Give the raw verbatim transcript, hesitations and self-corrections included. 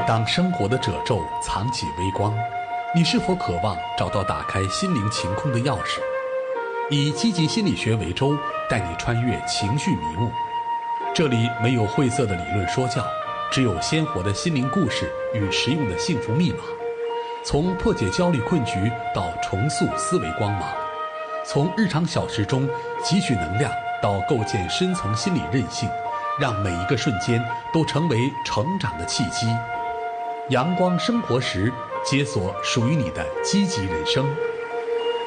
当生活的褶皱藏起微光，你是否渴望找到打开心灵晴空的钥匙？以积极心理学为舟，带你穿越情绪迷雾。这里没有晦涩的理论说教，只有鲜活的心灵故事与实用的幸福密码。从破解焦虑困局到重塑思维光芒，从日常小事中汲取能量到构建深层心理韧性，让每一个瞬间都成为成长的契机。阳光生活时，解锁属于你的积极人生。